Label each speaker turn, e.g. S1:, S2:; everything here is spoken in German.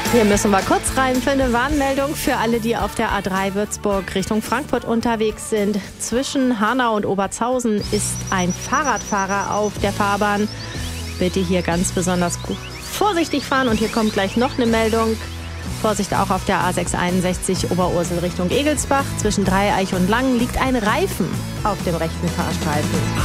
S1: Hier müssen wir kurz rein für eine Warnmeldung für alle, die auf der A3 Würzburg Richtung Frankfurt unterwegs sind. Zwischen Hanau und Obertshausen ist ein Fahrradfahrer auf der Fahrbahn. Bitte hier ganz besonders vorsichtig fahren. Und hier kommt gleich noch eine Meldung. Vorsicht auch auf der A661 Oberursel Richtung Egelsbach. Zwischen Dreieich und Langen liegt ein Reifen auf dem rechten Fahrstreifen.